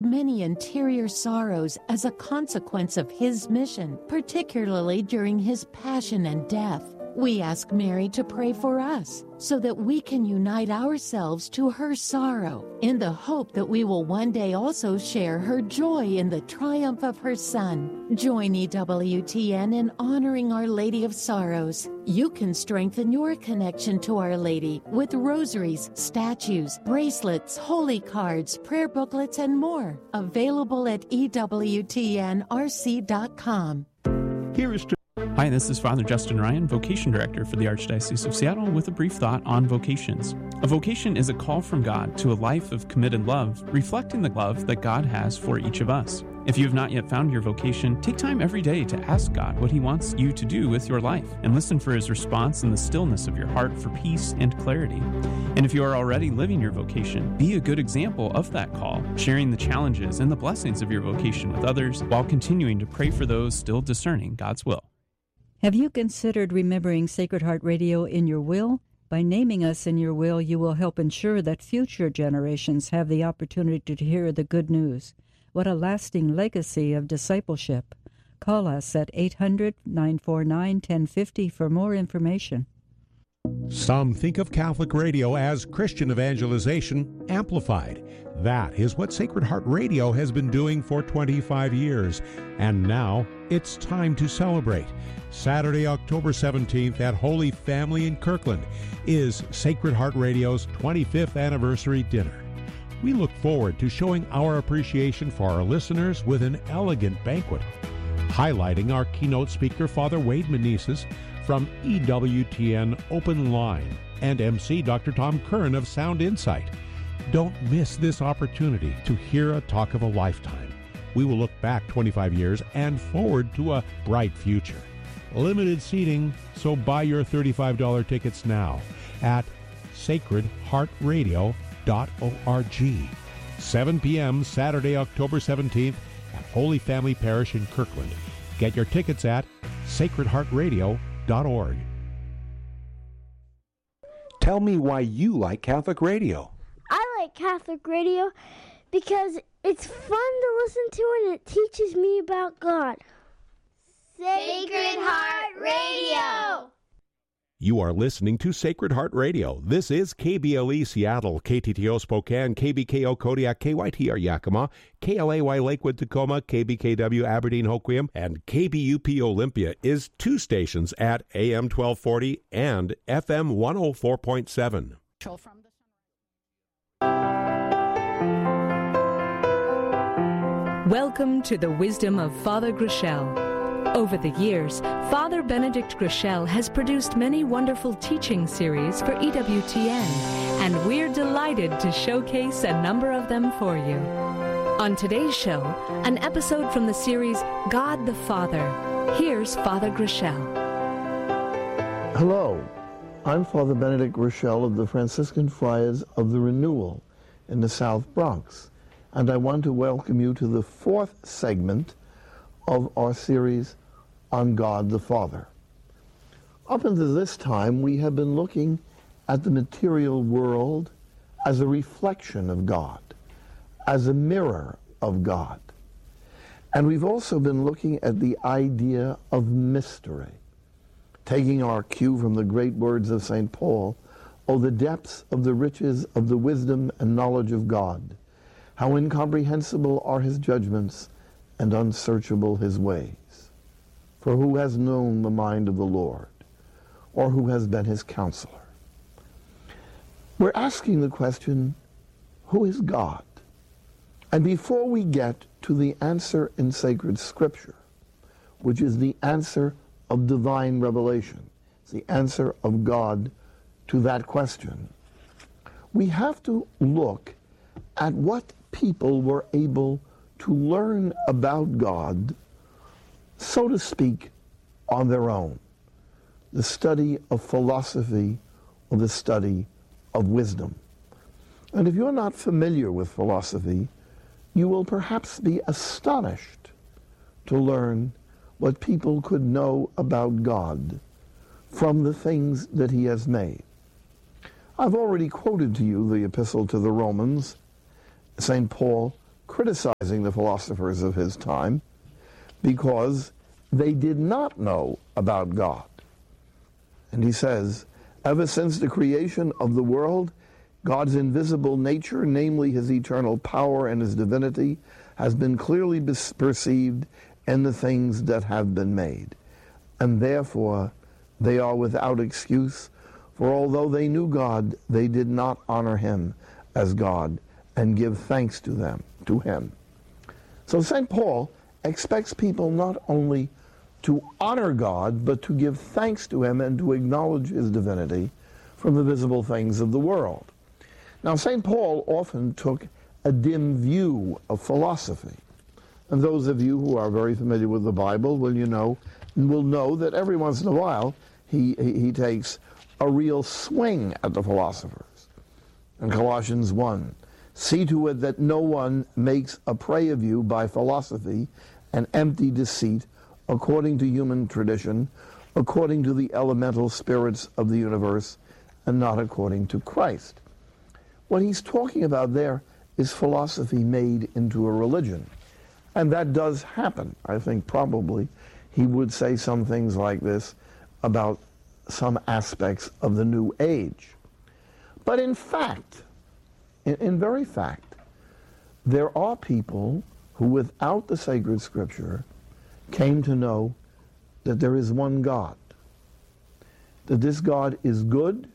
many interior sorrows as a consequence of his mission, particularly during his passion and death. We ask Mary to pray for us so that we can unite ourselves to her sorrow in the hope that we will one day also share her joy in the triumph of her Son. Join EWTN in honoring Our Lady of Sorrows. You can strengthen your connection to Our Lady with rosaries, statues, bracelets, holy cards, prayer booklets, and more. Available at EWTNRC.com. Here is Hi, this is Father Justin Ryan, Vocation Director for the Archdiocese of Seattle, with a brief thought on vocations. A vocation is a call from God to a life of committed love, reflecting the love that God has for each of us. If you have not yet found your vocation, take time every day to ask God what He wants you to do with your life, and listen for His response in the stillness of your heart for peace and clarity. And if you are already living your vocation, be a good example of that call, sharing the challenges and the blessings of your vocation with others, while continuing to pray for those still discerning God's will. Have you considered remembering Sacred Heart Radio in your will? By naming us in your will, you will help ensure that future generations have the opportunity to hear the good news. What a lasting legacy of discipleship. Call us at 800-949-1050 for more information. Some think of Catholic radio as Christian evangelization amplified. That is what Sacred Heart Radio has been doing for 25 years. And now it's time to celebrate. Saturday, October 17th at Holy Family in Kirkland is Sacred Heart Radio's 25th anniversary dinner. We look forward to showing our appreciation for our listeners with an elegant banquet, highlighting our keynote speaker, Father Wade Meneses, from EWTN Open Line, and MC Dr. Tom Curran of Sound Insight. Don't miss this opportunity to hear a talk of a lifetime. We will look back 25 years and forward to a bright future. Limited seating, so buy your $35 tickets now at sacredheartradio.org. 7 p.m. Saturday, October 17th at Holy Family Parish in Kirkland. Get your tickets at sacredheartradio.org. Tell me why you like Catholic radio. I like Catholic radio because it's fun to listen to and it teaches me about God. Sacred Heart Radio! You are listening to Sacred Heart Radio. This is KBLE Seattle, KTTO Spokane, KBKO Kodiak, KYTR Yakima, KLAY Lakewood Tacoma, KBKW Aberdeen Hoquiam, and KBUP Olympia is 2 stations at AM 1240 and FM 104.7. Welcome to the wisdom of Father Grichel. Over the years, Father Benedict Grichel has produced many wonderful teaching series for EWTN, and we're delighted to showcase a number of them for you. On today's show, an episode from the series God the Father. Here's Father Grichel. Hello, I'm Father Benedict Grichel of the Franciscan Friars of the Renewal in the South Bronx, and I want to welcome you to the 4th segment of our series on God the Father. Up until this time, we have been looking at the material world as a reflection of God, as a mirror of God. And we've also been looking at the idea of mystery, taking our cue from the great words of St. Paul, "Oh, the depths of the riches of the wisdom and knowledge of God! How incomprehensible are His judgments and unsearchable His ways. For who has known the mind of the Lord, or who has been His counselor?" We're asking the question, who is God? And before we get to the answer in sacred Scripture, which is the answer of divine revelation, it's the answer of God to that question, we have to look at what people were able to learn about God, so to speak, on their own. The study of philosophy or the study of wisdom. And if you're not familiar with philosophy, you will perhaps be astonished to learn what people could know about God from the things that He has made. I've already quoted to you the Epistle to the Romans. St. Paul criticized the philosophers of his time because they did not know about God. And he says, ever since the creation of the world, God's invisible nature, namely his eternal power and his divinity, has been clearly perceived in the things that have been made. And therefore, they are without excuse, for although they knew God, they did not honor him as God and give thanks to him. So St. Paul expects people not only to honor God, but to give thanks to him and to acknowledge his divinity from the visible things of the world. Now, St. Paul often took a dim view of philosophy. And those of you who are very familiar with the Bible will know that every once in a while he takes a real swing at the philosophers. In Colossians 1, see to it that no one makes a prey of you by philosophy and empty deceit, according to human tradition, according to the elemental spirits of the universe, and not according to Christ. What he's talking about there is philosophy made into a religion. And that does happen. I think probably he would say some things like this about some aspects of the New Age. But in fact, in very fact, there are people who without the sacred scripture came to know that there is one God, that this God is good,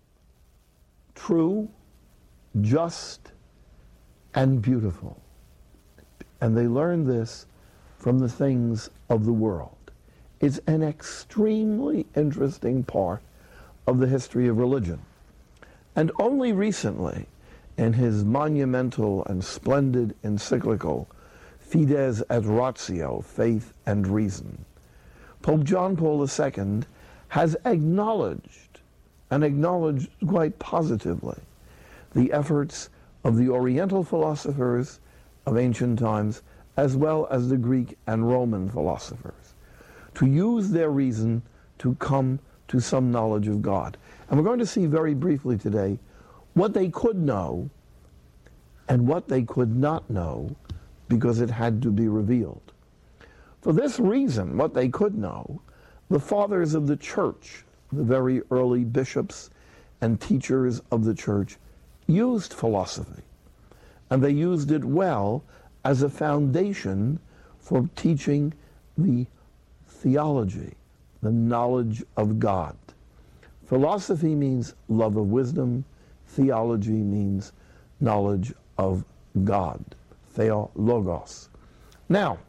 true, just, and beautiful. And they learn this from the things of the world. It's an extremely interesting part of the history of religion. And only recently, in his monumental and splendid encyclical, Fides et Ratio, Faith and Reason, Pope John Paul II has acknowledged, and acknowledged quite positively, the efforts of the Oriental philosophers of ancient times, as well as the Greek and Roman philosophers, to use their reason to come to some knowledge of God. And we're going to see very briefly today what they could know and what they could not know, because it had to be revealed. For this reason, what they could know, the fathers of the church, the very early bishops and teachers of the church, used philosophy. And they used it well as a foundation for teaching the theology, the knowledge of God. Philosophy means love of wisdom. Theology means knowledge of God, theologos. Now,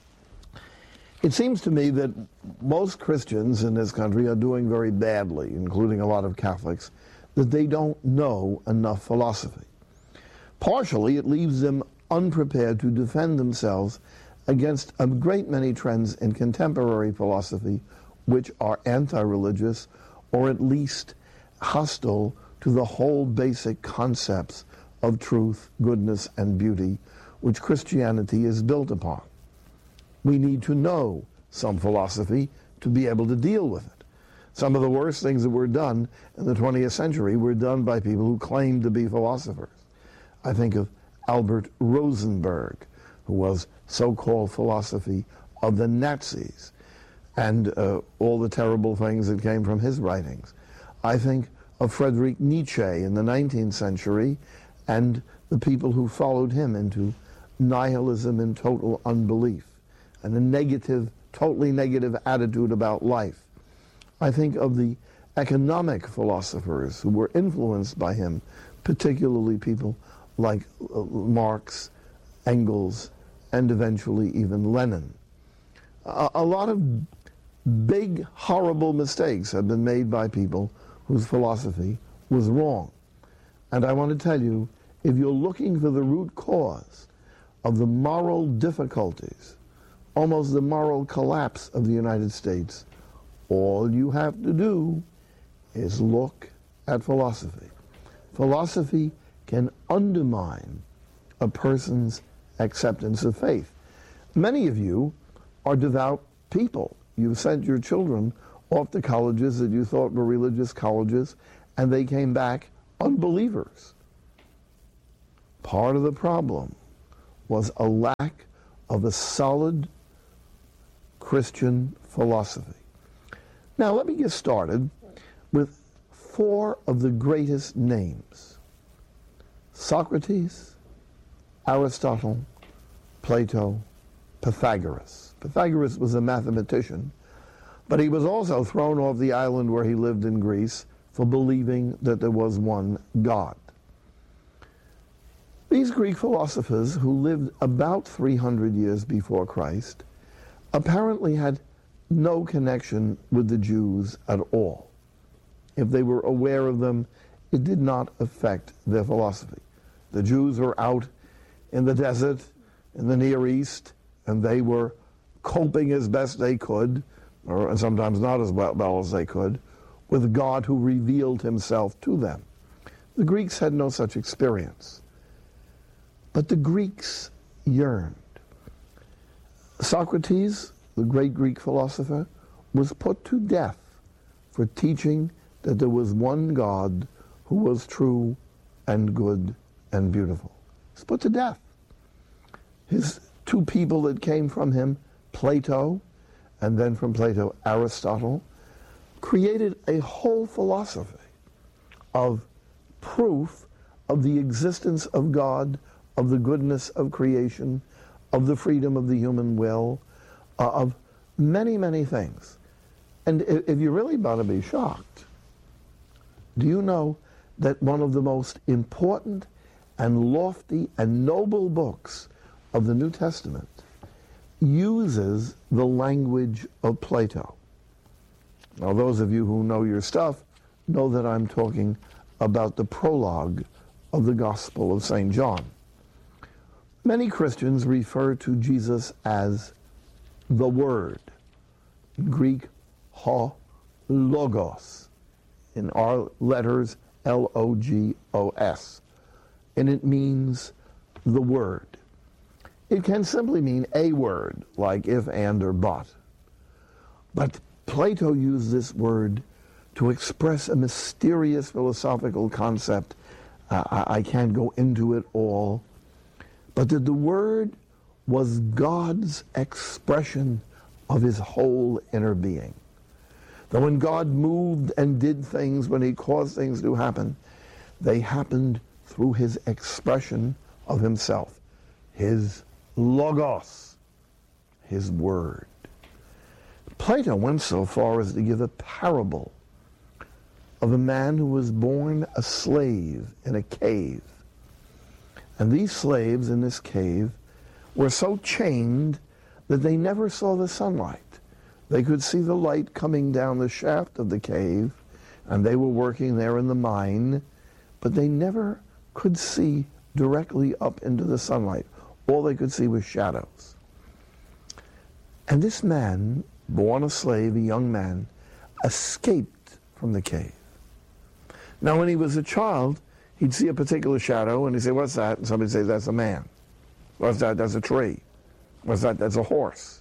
it seems to me that most Christians in this country are doing very badly, including a lot of Catholics, that they don't know enough philosophy. Partially, it leaves them unprepared to defend themselves against a great many trends in contemporary philosophy which are anti-religious or at least hostile to the whole basic concepts of truth, goodness, and beauty which Christianity is built upon. We need to know some philosophy to be able to deal with it. Some of the worst things that were done in the 20th century were done by people who claimed to be philosophers. I think of Albert Rosenberg, who was so-called philosophy of the Nazis, and all the terrible things that came from his writings. I think of Friedrich Nietzsche in the 19th century and the people who followed him into nihilism and total unbelief and a negative, totally negative attitude about life. I think of the economic philosophers who were influenced by him, particularly people like Marx, Engels, and eventually even Lenin. A lot of big, horrible mistakes have been made by people whose philosophy was wrong. And I want to tell you, if you're looking for the root cause of the moral difficulties, almost the moral collapse of the United States, all you have to do is look at philosophy. Philosophy can undermine a person's acceptance of faith. Many of you are devout people. You've sent your children off to colleges that you thought were religious colleges, and they came back unbelievers. Part of the problem was a lack of a solid Christian philosophy. Now let me get started with 4 of the greatest names: Socrates, Aristotle, Plato, Pythagoras. Pythagoras was a mathematician, but he was also thrown off the island where he lived in Greece for believing that there was one God. These Greek philosophers, who lived about 300 years before Christ, apparently had no connection with the Jews at all. If they were aware of them, it did not affect their philosophy. The Jews were out in the desert, in the Near East, and they were coping as best they could, and sometimes not as well as they could, with God who revealed himself to them. The Greeks had no such experience. But the Greeks yearned. Socrates, the great Greek philosopher, was put to death for teaching that there was one God who was true and good and beautiful. He was put to death. His 2 people that came from him, Plato, and then from Plato, Aristotle, created a whole philosophy of proof of the existence of God, of the goodness of creation, of the freedom of the human will, of many, many things. And if you really want to be shocked, do you know that one of the most important and lofty and noble books of the New Testament uses the language of Plato? Now, those of you who know your stuff know that I'm talking about the prologue of the Gospel of St. John. Many Christians refer to Jesus as the Word, in Greek, ho logos, in our letters, L-O-G-O-S, and it means the Word. It can simply mean a word, like if, and, or but. But Plato used this word to express a mysterious philosophical concept. I can't go into it all, but that the Word was God's expression of his whole inner being. That when God moved and did things, when he caused things to happen, they happened through his expression of himself, his logos, his word. Plato went so far as to give a parable of a man who was born a slave in a cave. And these slaves in this cave were so chained that they never saw the sunlight. They could see the light coming down the shaft of the cave, and they were working there in the mine, but they never could see directly up into the sunlight. All they could see was shadows. And this man, born a slave, a young man, escaped from the cave. Now, when he was a child, he'd see a particular shadow, and he'd say, "What's that?" And somebody would say, "That's a man." "What's that?" "That's a tree." "What's that?" "That's a horse."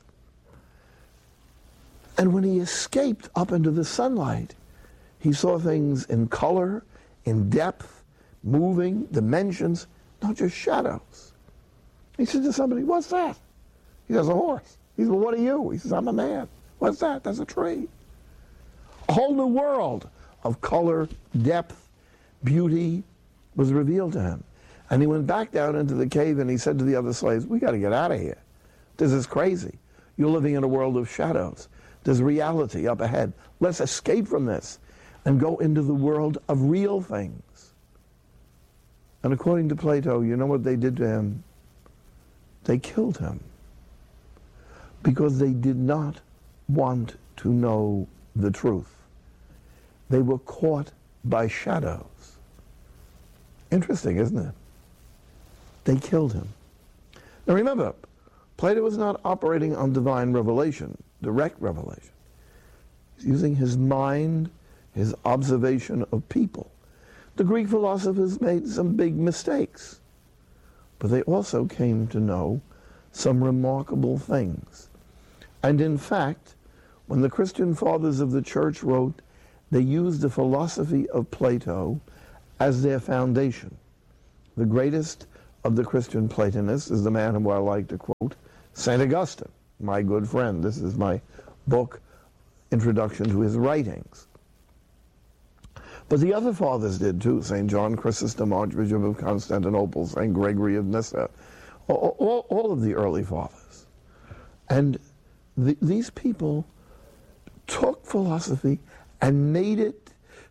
And when he escaped up into the sunlight, he saw things in color, in depth, moving, dimensions, not just shadows. He said to somebody, "What's that?" He says, "A horse." He says, "Well, what are you?" He says, "I'm a man." "What's that?" "That's a tree." A whole new world of color, depth, beauty was revealed to him. And he went back down into the cave and he said to the other slaves, "We got to get out of here. This is crazy. You're living in a world of shadows. There's reality up ahead. Let's escape from this and go into the world of real things." And according to Plato, you know what they did to him? They killed him because they did not want to know the truth. They were caught by shadows. Interesting, isn't it? They killed him. Now remember, Plato was not operating on divine revelation, direct revelation. He's using his mind, his observation of people. The Greek philosophers made some big mistakes, but they also came to know some remarkable things. And in fact, when the Christian fathers of the church wrote, they used the philosophy of Plato as their foundation. The greatest of the Christian Platonists is the man who I like to quote, St. Augustine, my good friend. This is my book, Introduction to His Writings. But the other fathers did too, St. John Chrysostom, Archbishop of Constantinople, St. Gregory of Nyssa, all of the early fathers. And these people took philosophy and made it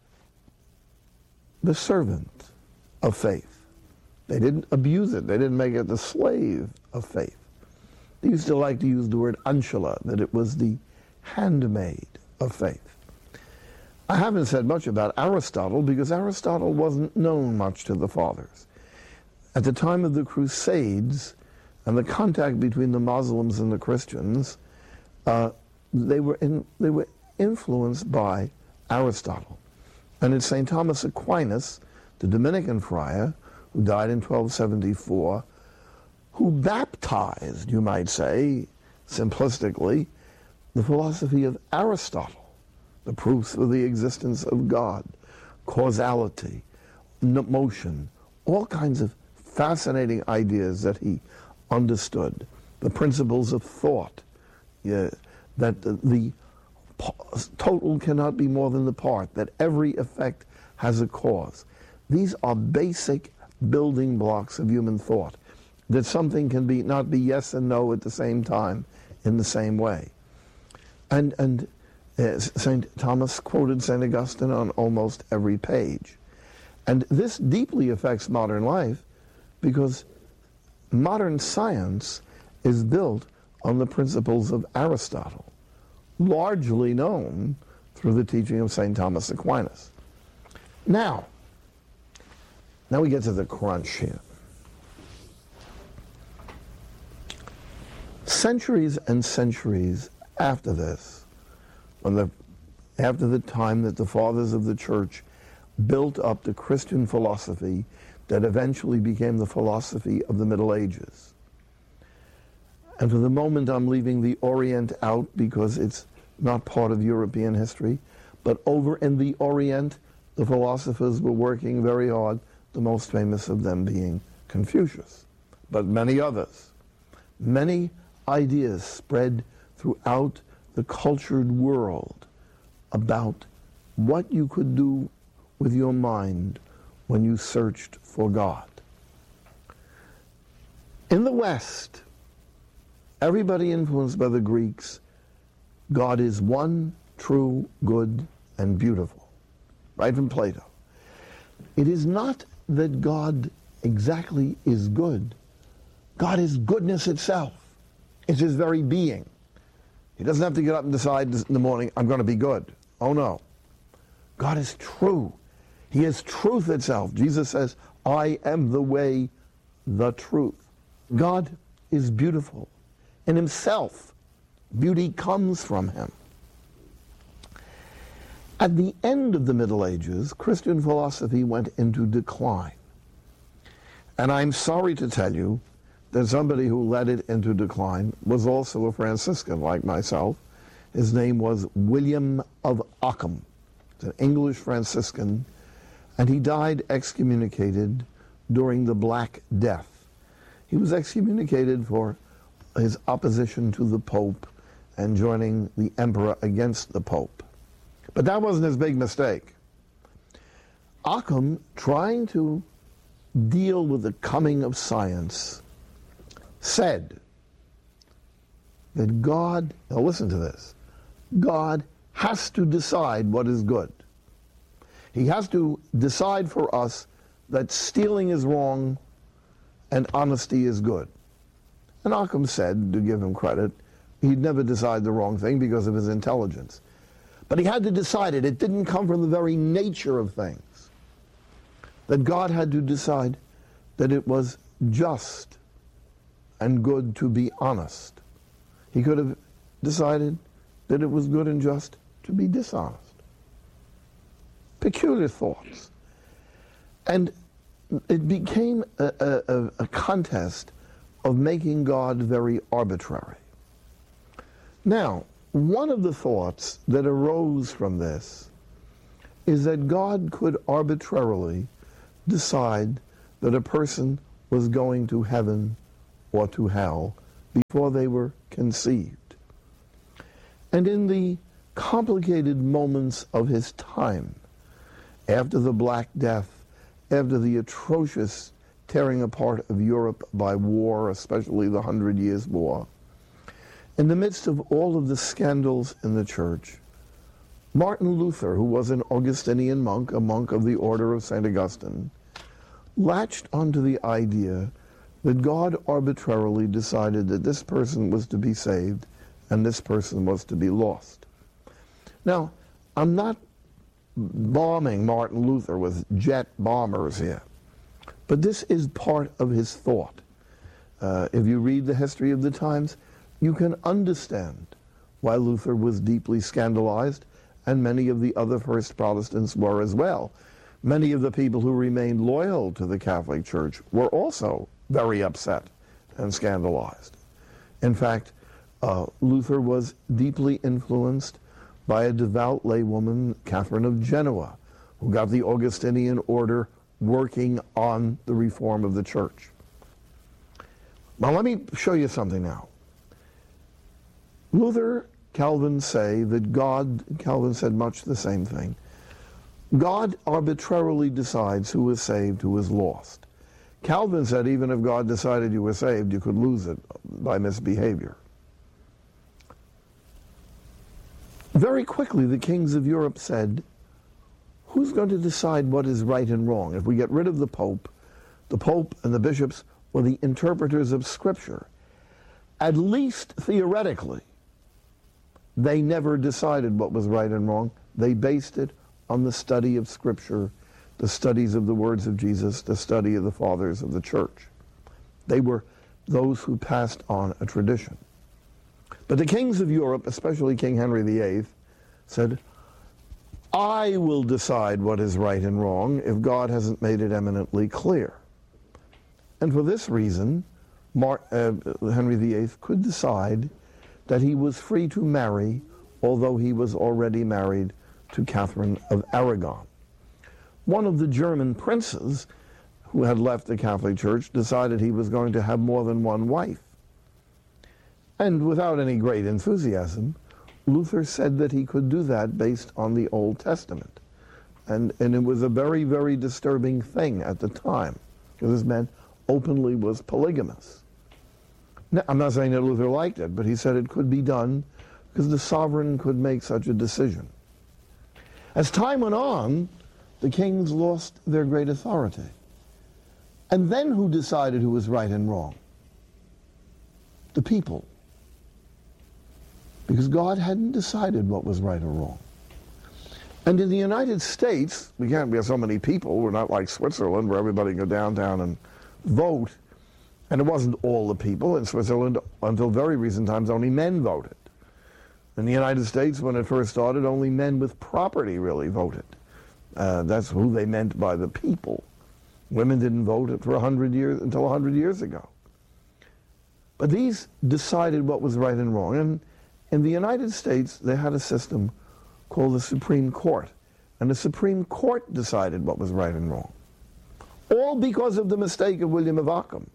the servant of faith. They didn't abuse it. They didn't make it the slave of faith. They used to like to use the word ancilla, that it was the handmaid of faith. I haven't said much about Aristotle because Aristotle wasn't known much to the fathers. At the time of the Crusades and the contact between the Muslims and the Christians, they were influenced by Aristotle. And it's St. Thomas Aquinas, the Dominican friar, who died in 1274, who baptized, you might say, simplistically, the philosophy of Aristotle, the proofs of the existence of God, causality, motion, all kinds of fascinating ideas that he understood, the principles of thought, that the total cannot be more than the part, that every effect has a cause. These are basic building blocks of human thought, that something can be not be yes and no at the same time in the same way. And St. Thomas quoted St. Augustine on almost every page. And this deeply affects modern life because modern science is built on the principles of Aristotle, largely known through the teaching of St. Thomas Aquinas. Now we get to the crunch here. Centuries and centuries after this, after the time that the fathers of the church built up the Christian philosophy that eventually became the philosophy of the Middle Ages. And for the moment I'm leaving the Orient out because it's not part of European history, but over in the Orient, the philosophers were working very hard, the most famous of them being Confucius, but many others. Many ideas spread throughout the cultured world about what you could do with your mind when you searched for God. In the West, everybody influenced by the Greeks, God is one, true, good, and beautiful, right from Plato. It is not that God exactly is good. God is goodness itself. It's his very being. He doesn't have to get up and decide in the morning, I'm going to be good. Oh no. God is true. He is truth itself. Jesus says, I am the way, the truth. God is beautiful. In himself, beauty comes from him. At the end of the Middle Ages, Christian philosophy went into decline. And I'm sorry to tell you that somebody who led it into decline was also a Franciscan like myself. His name was William of Ockham. He's an English Franciscan, and he died excommunicated during the Black Death. He was excommunicated for his opposition to the Pope and joining the emperor against the Pope. But that wasn't his big mistake. Ockham, trying to deal with the coming of science, said that God, now listen to this, God has to decide what is good. He has to decide for us that stealing is wrong and honesty is good. And Ockham said, to give him credit, he'd never decide the wrong thing because of his intelligence. But he had to decide it. It didn't come from the very nature of things. That God had to decide that it was just and good to be honest. He could have decided that it was good and just to be dishonest. Peculiar thoughts. And it became a contest of making God very arbitrary. Now, one of the thoughts that arose from this is that God could arbitrarily decide that a person was going to heaven or to hell before they were conceived. And in the complicated moments of his time, after the Black Death, after the atrocious tearing apart of Europe by war, especially the 100 Years' War, in the midst of all of the scandals in the church, Martin Luther, who was an Augustinian monk, a monk of the order of St. Augustine, latched onto the idea that God arbitrarily decided that this person was to be saved and this person was to be lost. Now, I'm not bombing Martin Luther with jet bombers here, but this is part of his thought. If you read the history of the times, you can understand why Luther was deeply scandalized, and many of the other first Protestants were as well. Many of the people who remained loyal to the Catholic Church were also very upset and scandalized. In fact, Luther was deeply influenced by a devout laywoman, Catherine of Genoa, who got the Augustinian order working on the reform of the church. Now let me show you something now. Luther, Calvin say that God, Calvin said much the same thing, God arbitrarily decides who is saved, who is lost. Calvin said even if God decided you were saved, you could lose it by misbehavior. Very quickly, the kings of Europe said, who's going to decide what is right and wrong? If we get rid of the Pope and the bishops were the interpreters of Scripture. At least theoretically, they never decided what was right and wrong. They based it on the study of Scripture, the studies of the words of Jesus, the study of the fathers of the church. They were those who passed on a tradition. But the kings of Europe, especially King Henry VIII, said, I will decide what is right and wrong if God hasn't made it eminently clear. And for this reason, Henry VIII could decide that he was free to marry, although he was already married to Catherine of Aragon. One of the German princes who had left the Catholic Church decided he was going to have more than one wife. And without any great enthusiasm, Luther said that he could do that based on the Old Testament. And it was a very, very disturbing thing at the time, because this man openly was polygamous. Now, I'm not saying that Luther liked it, but he said it could be done because the sovereign could make such a decision. As time went on, the kings lost their great authority. And then who decided who was right and wrong? The people. Because God hadn't decided what was right or wrong. And in the United States, we have so many people, we're not like Switzerland where everybody can go downtown and vote. And it wasn't all the people. In Switzerland, until very recent times, only men voted. In the United States, when it first started, only men with property really voted. That's who they meant by the people. Women didn't vote for 100 years, until 100 years ago. But these decided what was right and wrong. And in the United States, they had a system called the Supreme Court. And the Supreme Court decided what was right and wrong. All because of the mistake of William of Ockham.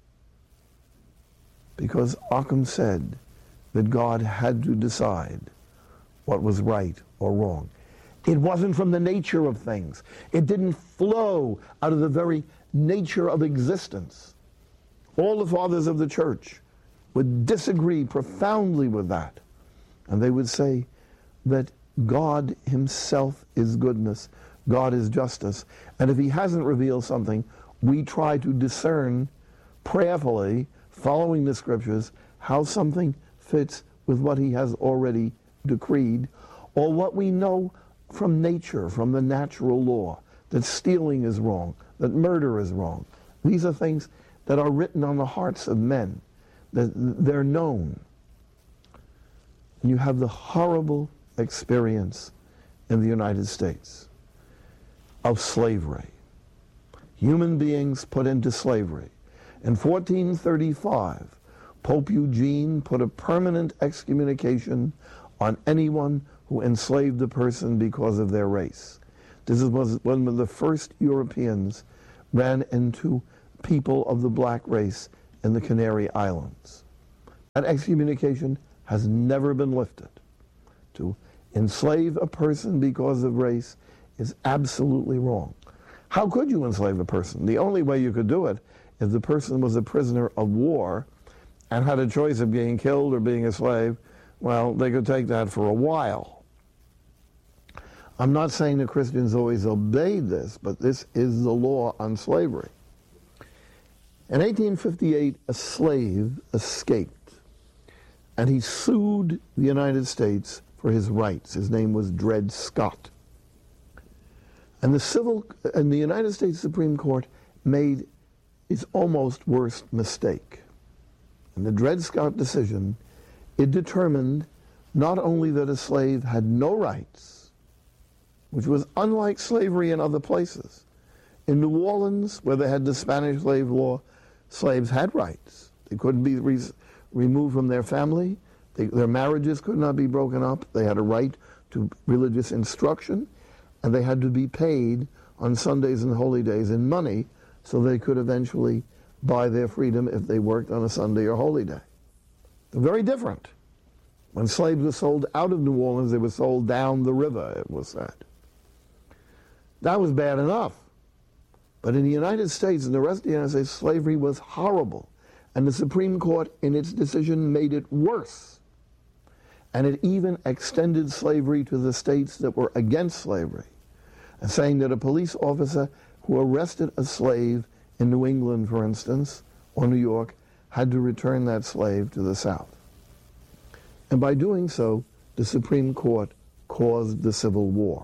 Because Ockham said that God had to decide what was right or wrong. It wasn't from the nature of things. It didn't flow out of the very nature of existence. All the fathers of the church would disagree profoundly with that. And they would say that God himself is goodness, God is justice, and if he hasn't revealed something, we try to discern prayerfully, following the scriptures, how something fits with what he has already decreed, or what we know from nature, from the natural law, that stealing is wrong, that murder is wrong. These are things that are written on the hearts of men, that they're known. And you have the horrible experience in the United States of slavery. Human beings put into slavery. In 1435, Pope Eugene put a permanent excommunication on anyone who enslaved a person because of their race. This was when the first Europeans ran into people of the black race in the Canary Islands. That excommunication has never been lifted. To enslave a person because of race is absolutely wrong. How could you enslave a person? The only way you could do it if the person was a prisoner of war and had a choice of being killed or being a slave. Well, they could take that for a while. I'm not saying the Christians always obeyed this, but this is the law on slavery. In 1858, a slave escaped, and he sued the United States for his rights. His name was Dred Scott. And the United States Supreme Court made its almost worst mistake. In the Dred Scott decision, it determined not only that a slave had no rights, which was unlike slavery in other places. In New Orleans, where they had the Spanish slave law, slaves had rights. They couldn't be removed from their family. Their marriages could not be broken up. They had a right to religious instruction, and they had to be paid on Sundays and holy days in money so they could eventually buy their freedom if they worked on a Sunday or holy day. They're very different. When slaves were sold out of New Orleans, they were sold down the river, it was said. That was bad enough. But in the United States and the rest of the United States, slavery was horrible. And the Supreme Court, in its decision, made it worse. And it even extended slavery to the states that were against slavery, and saying that a police officer who arrested a slave in New England, for instance, or New York, had to return that slave to the South. And by doing so, the Supreme Court caused the Civil War.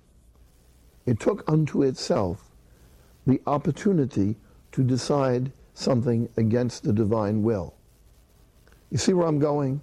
It took unto itself the opportunity to decide something against the divine will. You see where I'm going?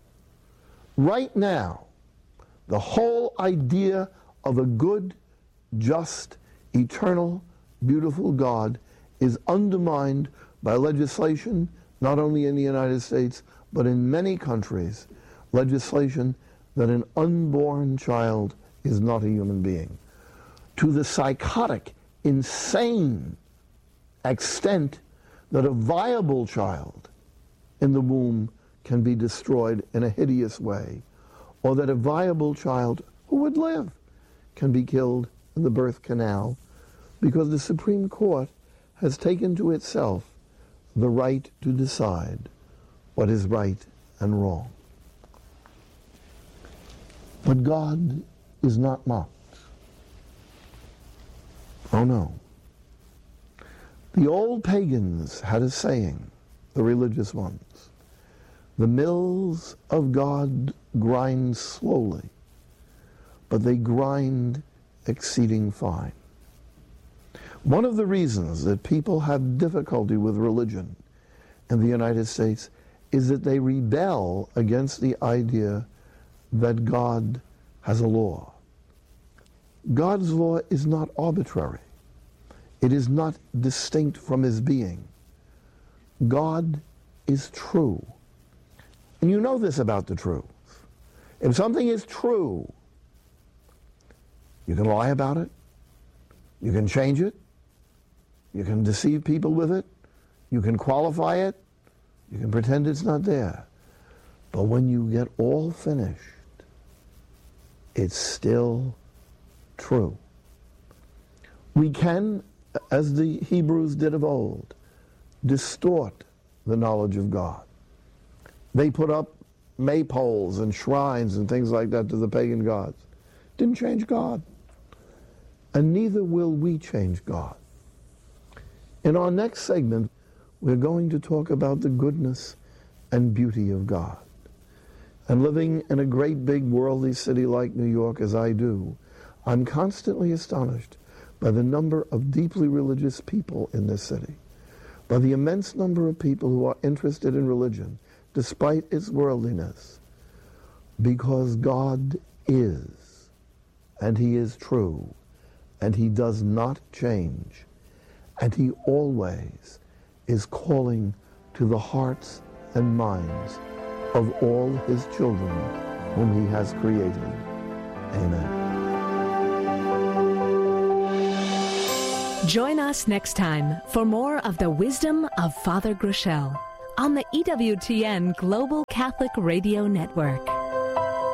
Right now, the whole idea of a good, just, eternal, beautiful God is undermined by legislation, not only in the United States, but in many countries, legislation that an unborn child is not a human being. To the psychotic, insane extent that a viable child in the womb can be destroyed in a hideous way, or that a viable child who would live can be killed in the birth canal, because the Supreme Court has taken to itself the right to decide what is right and wrong. But God is not mocked. Oh no. The old pagans had a saying, the religious ones: the mills of God grind slowly, but they grind exceeding fine. One of the reasons that people have difficulty with religion in the United States is that they rebel against the idea that God has a law. God's law is not arbitrary. It is not distinct from his being. God is true. And you know this about the truth. If something is true, you can lie about it, you can change it, you can deceive people with it, you can qualify it, you can pretend it's not there. But when you get all finished, it's still true. We can, as the Hebrews did of old, distort the knowledge of God. They put up maypoles and shrines and things like that to the pagan gods. Didn't change God. And neither will we change God. In our next segment, we're going to talk about the goodness and beauty of God. And living in a great big worldly city like New York as I do, I'm constantly astonished by the number of deeply religious people in this city, by the immense number of people who are interested in religion, despite its worldliness, because God is, and he is true, and he does not change, and he always is calling to the hearts and minds of all his children whom he has created. Amen. Join us next time for more of the wisdom of Father Groeschel on the EWTN Global Catholic Radio Network.